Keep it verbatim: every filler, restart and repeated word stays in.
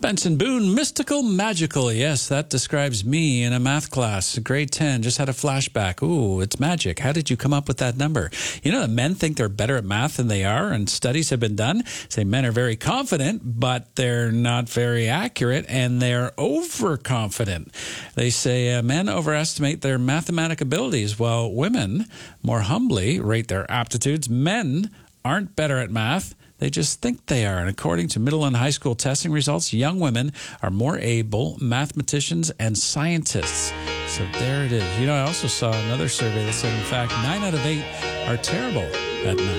Benson Boone, mystical, magical. Yes, that describes me in a math class, grade ten. Just had a flashback. Ooh, it's magic. How did you come up with that number? You know that men think they're better at math than they are, and studies have been done. Say men are very confident, but they're not very accurate, and they're overconfident. They say uh, men overestimate their mathematic abilities, while women, more humbly, rate their aptitudes. Men aren't better at math. They just think they are. And according to middle and high school testing results, young women are more able mathematicians and scientists. So there it is. You know, I also saw another survey that said, in fact, nine out of eight are terrible at math.